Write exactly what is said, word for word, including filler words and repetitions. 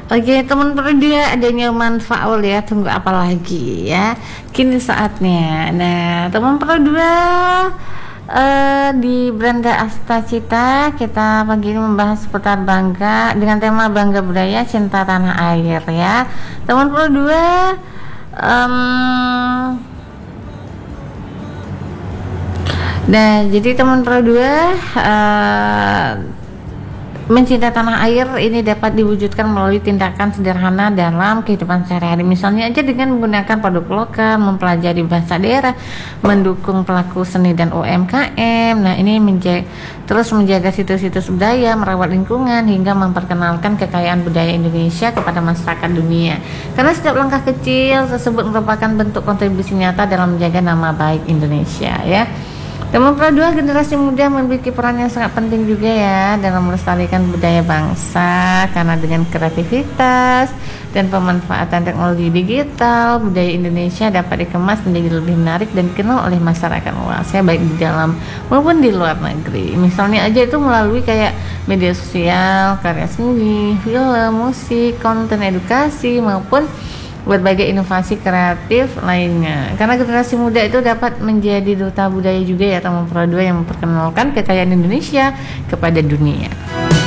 Oke, teman berdua adanya manfaat ya, tunggu apa lagi ya? Kini saatnya. Nah, teman berdua eh, di Beranda Astacita kita pagi ini membahas seputar bangga dengan tema bangga budaya cinta tanah air ya. Teman berdua em, Nah, jadi teman berdua eh, mencintai tanah air ini dapat diwujudkan melalui tindakan sederhana dalam kehidupan sehari-hari. Misalnya aja dengan menggunakan produk lokal, mempelajari bahasa daerah, mendukung pelaku seni dan U M K M. Nah, ini menjaga, terus menjaga situs-situs budaya, merawat lingkungan, hingga memperkenalkan kekayaan budaya Indonesia kepada masyarakat dunia. Karena setiap langkah kecil tersebut merupakan bentuk kontribusi nyata dalam menjaga nama baik Indonesia ya. Teman dua generasi muda memiliki peran yang sangat penting juga ya dalam melestarikan budaya bangsa, karena dengan kreativitas dan pemanfaatan teknologi digital, budaya Indonesia dapat dikemas menjadi lebih menarik dan dikenal oleh masyarakat luas ya, baik di dalam maupun di luar negeri. Misalnya aja itu melalui kayak media sosial, karya seni, film, musik, konten edukasi maupun berbagai inovasi kreatif lainnya. Karena generasi muda itu dapat menjadi duta budaya juga ya teman Pro dua yang memperkenalkan kekayaan Indonesia kepada dunia.